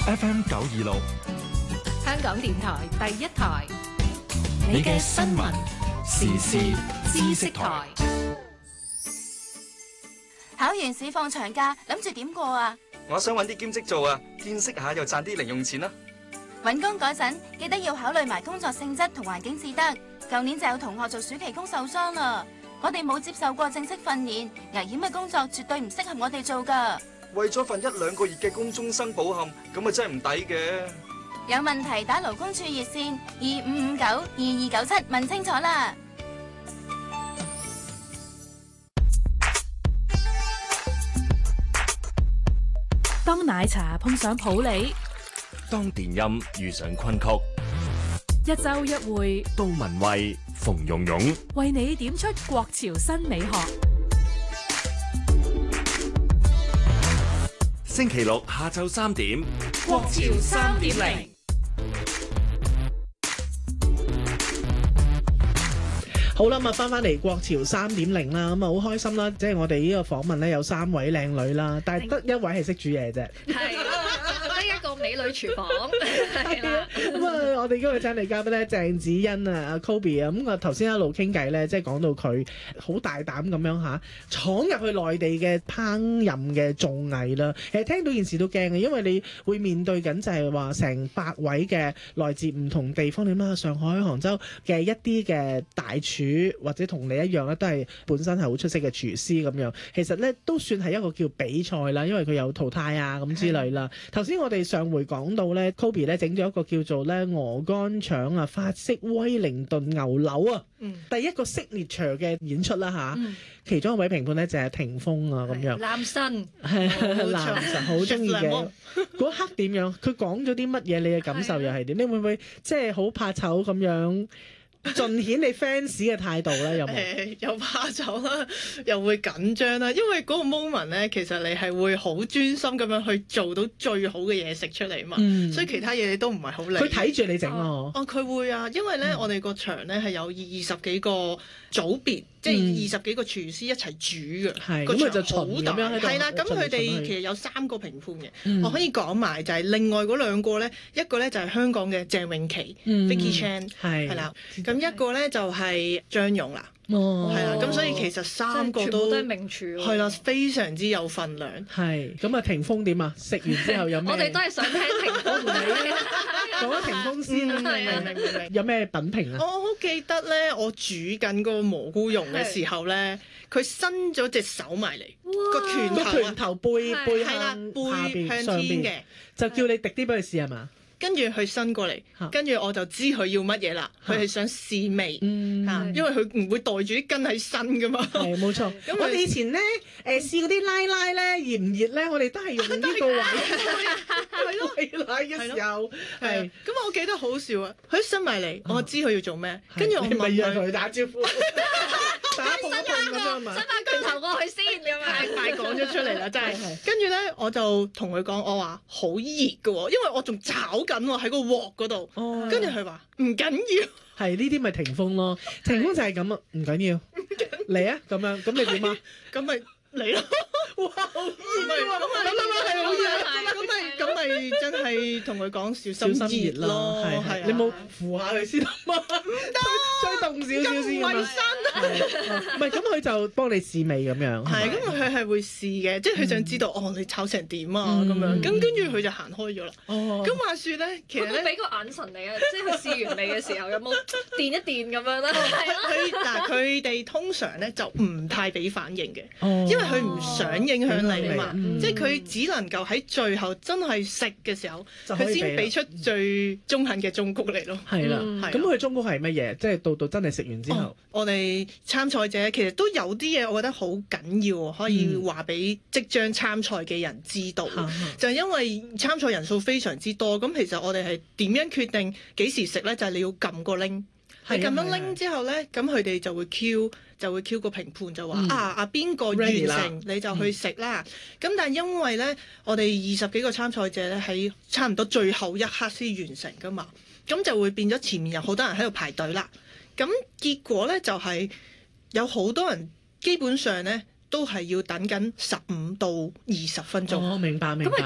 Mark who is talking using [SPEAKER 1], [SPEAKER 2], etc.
[SPEAKER 1] FM 926，
[SPEAKER 2] 香港電台第一台，
[SPEAKER 1] 你嘅新聞時事知識台。
[SPEAKER 3] 考完試放長假，諗住點過啊？
[SPEAKER 4] 我想揾啲兼職做啊，見識下又賺啲零用錢啦。
[SPEAKER 3] 揾工嗰陣記得要考慮埋工作性質同環境至得。舊年就有同學做暑期工受傷啦。我哋冇接受過正式訓練，危險嘅工作絕對唔適合我哋做㗎。
[SPEAKER 4] 為咗份1-2個月嘅工終生抱憾，咁啊真係唔抵嘅。
[SPEAKER 3] 有問題打勞工處熱線25592297問清楚啦。
[SPEAKER 2] 當奶茶碰上普洱，
[SPEAKER 1] 當電音遇上昆曲，
[SPEAKER 2] 一周一會，
[SPEAKER 1] 杜文蔚、馮蓉蓉
[SPEAKER 2] 為你點出國潮新美學。
[SPEAKER 1] 星期六下晝3點，
[SPEAKER 2] 國潮3.0。
[SPEAKER 5] 好啦，咁啊翻返嚟國潮3.0啦，咁啊好開心啦！即係我哋呢個訪問咧有3位靚女啦，但係得一位係識煮嘢啫。
[SPEAKER 6] 係得一個美女廚房。係啦。
[SPEAKER 5] 咁啊，我哋今日請嚟嘉賓咧，鄭子欣啊，阿 Kobe 啊，咁啊頭先一路傾偈咧，即係講到佢好大膽咁樣嚇，闖入去內地嘅烹飪嘅綜藝啦。其實聽到件事都驚嘅，因為你會面對緊就係話成百位嘅來自唔同地方，點啦，上海、杭州嘅一啲嘅大廚。或者同你一樣咧，都係本身係好出色嘅廚師咁樣。其實咧都算係一個叫比賽啦，因為佢有淘汰啊咁之類啦。頭先我哋上回講到咧 ，Kobe 咧整咗一個叫做咧鵝肝腸啊法式威靈頓牛柳啊，第一個signature嘅演出啦嚇。其中一位評判咧就係霆鋒啊咁樣。
[SPEAKER 6] 男神
[SPEAKER 5] 係男神，好中意嘅。嗰刻點樣？佢講咗啲乜嘢？你嘅感受又係點？你會唔會即係好怕醜咁樣？盡顯你 fans 嘅態度咧，有冇？
[SPEAKER 7] 又怕醜啦，又會緊張啦，因為嗰個 moment 咧，其實你係會好專心咁樣去做到最好嘅嘢食出嚟嘛，所以其他嘢你都唔係好理。
[SPEAKER 5] 佢睇住你整
[SPEAKER 7] 哦，佢會啊，因為咧我哋個場咧係有20幾個組別，即係20幾個廚師一齊煮嘅，
[SPEAKER 5] 係
[SPEAKER 7] 個場
[SPEAKER 5] 咁佢就
[SPEAKER 7] 好大，係啦，咁佢哋其實有3個評判嘅，我可以講埋就係另外嗰2個咧，一個咧就係香港嘅鄭詠琪 Vicky Chan 係啦。咁一個咧就係張蓉啦，係啦，咁所以其實3個都
[SPEAKER 6] 係名廚，
[SPEAKER 7] 係啦，非常之有份量。
[SPEAKER 5] 係咁啊，霆鋒點啊？食完之後有咩？
[SPEAKER 6] 我哋都係想聽霆鋒
[SPEAKER 5] 講咗霆鋒先，明有咩品評啊？
[SPEAKER 7] 我好記得咧，我煮緊個蘑菇蓉嘅時候咧，佢伸咗隻手埋嚟，個拳頭背向天嘅，
[SPEAKER 5] 就叫你滴啲俾佢試係嘛？
[SPEAKER 7] 跟住佢伸過嚟，跟住我就知佢要乜嘢啦。佢係想試味，因為佢唔會袋住啲根喺身噶嘛。
[SPEAKER 5] 係冇錯。咁我哋以前咧試嗰啲拉咧熱唔熱咧，我哋都係用呢個位，係咯，拉嘅時候係。
[SPEAKER 7] 咁我記得好笑啊！佢伸埋嚟，我知佢要做咩，跟住我
[SPEAKER 5] 咪約佢打招呼。打碰一碰咁樣嘛，
[SPEAKER 6] 伸把拳頭過去先咁樣，
[SPEAKER 7] 快講咗出嚟啦，真係。跟住咧，我就同佢講，我話好熱嘅喎，因為我仲炒緊喎喺個鑊嗰度。跟住佢話唔緊要，
[SPEAKER 5] 係呢啲咪霆鋒咯，霆鋒就係咁啊，唔緊要，嚟啊咁樣，咁你點啊？
[SPEAKER 7] 咁咪嚟咯！哇，好熱喎！係好熱，咁咪真係同佢講小心熱咯，係
[SPEAKER 5] 你冇扶下佢先得嘛？唔得，再凍少少先咁唔係，咁佢就幫你試味咁樣。
[SPEAKER 7] 係，咁佢係會試嘅，即係佢想知道你炒成點啊咁樣。咁跟住佢就行開咗啦。咁話説咧，其實咧
[SPEAKER 6] 俾個眼神你啊，即係佢試完味嘅時候有冇電一電咁樣咧？
[SPEAKER 7] 佢哋通常咧就唔太俾反應嘅，因為佢唔想影響你啊嘛。即係佢只能夠喺最後真係食嘅時候，佢先俾出最中肯嘅忠告嚟咯。
[SPEAKER 5] 係啦，咁佢忠告係乜嘢？即係到真係食完之後，
[SPEAKER 7] 我哋參賽者其實都有啲嘢，我覺得好緊要，可以話俾即將參賽嘅人知道。就係因為參賽人數非常之多，咁其實我哋係點樣決定幾時食呢？就係你要撳個鈴，你撳咗鈴之後呢，咁佢哋就會 Q 個評判就話邊個完成你就去食啦。咁但係因為呢，我哋20幾個參賽者呢，喺差唔多最後一刻先完成噶嘛，咁就會變咗前面有好多人喺度排隊啦。咁結果呢，就係有好多人基本上呢，都係要等緊15到20分鐘。
[SPEAKER 5] 明白。